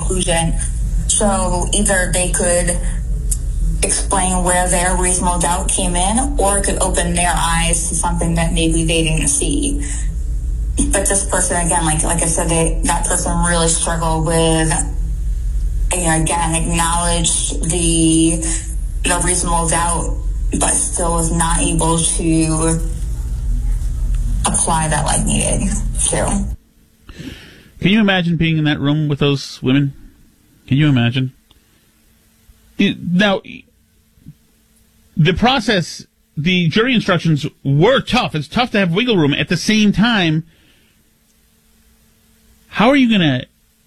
conclusion. So either they could explain where their reasonable doubt came in, or it could open their eyes to something that maybe they didn't see. But this person, again, like I said, that person really struggled with, again, acknowledge the reasonable doubt, but still was not able to apply that like needed to. Can you imagine being in that room with those women? Can you imagine? Now, the process, the jury instructions were tough. It's tough to have wiggle room. At the same time, how are you going to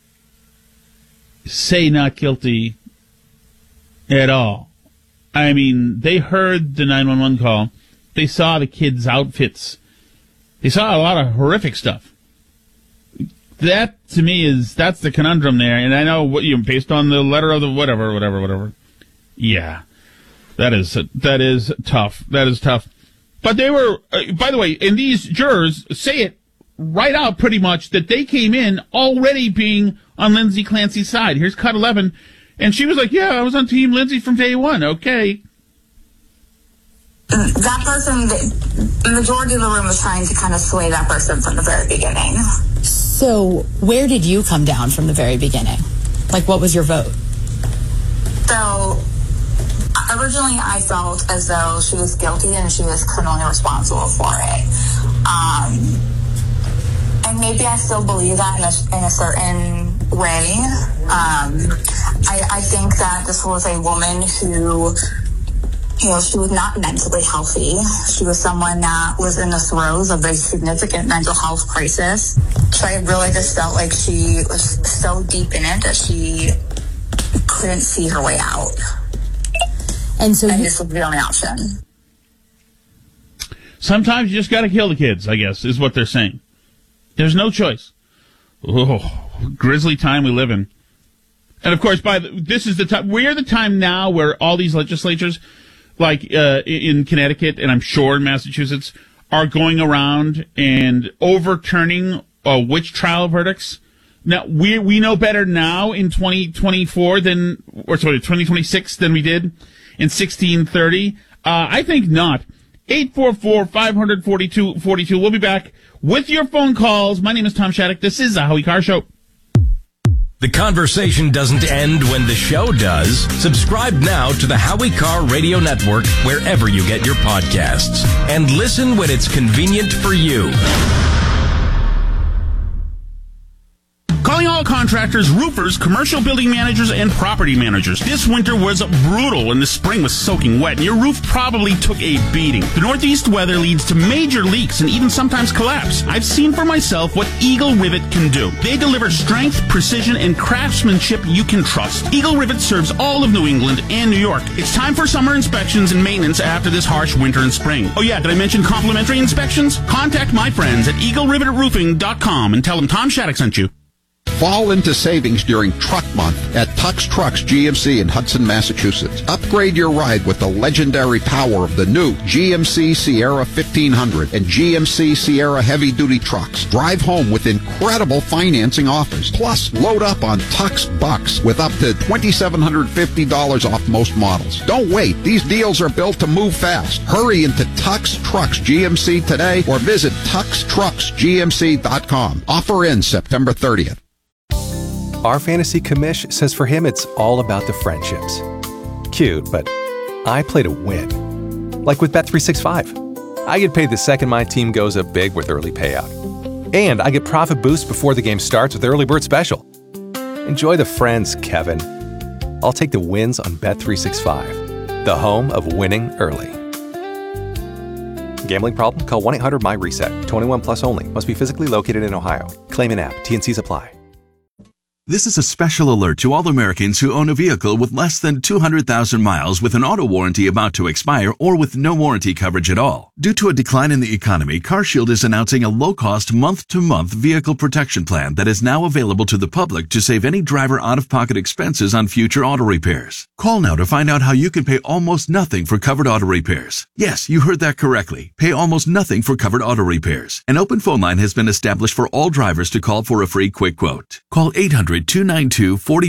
say not guilty at all? I mean, they heard the 911 call. They saw the kids' outfits. They saw a lot of horrific stuff. That, to me, that's the conundrum there. And I know based on the letter of the whatever. Yeah, that is tough. That is tough. But they were, by the way, and these jurors say it right out pretty much that they came in already being on Lindsay Clancy's side. Here's cut 11. And she was like, yeah, I was on Team Lindsay from day one. Okay. That person, the majority of the room was trying to kind of sway that person from the very beginning. So where did you come down from the very beginning? Like, what was your vote? So originally I felt as though she was guilty and she was criminally responsible for it. And maybe I still believe that in a certain way. I think that this was a woman who, she was not mentally healthy. She was someone that was in the throes of a significant mental health crisis. So I really just felt like she was so deep in it that she couldn't see her way out. And this was the only option. Sometimes you just got to kill the kids, I guess, is what they're saying. There's no choice. Oh, grisly time we live in. And, of course, this is the time. We're the time now where all these legislatures, like in Connecticut and I'm sure in Massachusetts, are going around and overturning witch trial verdicts. Now, we know better now in 2026 than we did in 1630. I think not. 844-500-4242. We'll be back with your phone calls. My name is Tom Shattuck. This is the Howie Carr Show. The conversation doesn't end when the show does. Subscribe now to the Howie Carr Radio Network wherever you get your podcasts. And listen when it's convenient for you. Calling all contractors, roofers, commercial building managers, and property managers. This winter was brutal and the spring was soaking wet, and your roof probably took a beating. The northeast weather leads to major leaks and even sometimes collapse. I've seen for myself what Eagle Rivet can do. They deliver strength, precision, and craftsmanship you can trust. Eagle Rivet serves all of New England and New York. It's time for summer inspections and maintenance after this harsh winter and spring. Oh yeah, did I mention complimentary inspections? Contact my friends at EagleRivetRoofing.com and tell them Tom Shattuck sent you. Fall into savings during Truck Month at Tux Trucks GMC in Hudson, Massachusetts. Upgrade your ride with the legendary power of the new GMC Sierra 1500 and GMC Sierra heavy-duty trucks. Drive home with incredible financing offers. Plus, load up on Tux Bucks with up to $2,750 off most models. Don't wait. These deals are built to move fast. Hurry into Tux Trucks GMC today or visit TuxTrucksGMC.com. Offer ends September 30th. Our fantasy commish says for him it's all about the friendships. Cute, but I play to win. Like with Bet365. I get paid the second my team goes up big with early payout. And I get profit boost before the game starts with Early Bird Special. Enjoy the friends, Kevin. I'll take the wins on Bet365, the home of winning early. Gambling problem? Call 1-800-MY-RESET. 21 plus only. Must be physically located in Ohio. Claim in app. T&Cs apply. This is a special alert to all Americans who own a vehicle with less than 200,000 miles with an auto warranty about to expire or with no warranty coverage at all. Due to a decline in the economy, CarShield is announcing a low-cost month-to-month vehicle protection plan that is now available to the public to save any driver out-of-pocket expenses on future auto repairs. Call now to find out how you can pay almost nothing for covered auto repairs. Yes, you heard that correctly. Pay almost nothing for covered auto repairs. An open phone line has been established for all drivers to call for a free quick quote. Call 800-292-40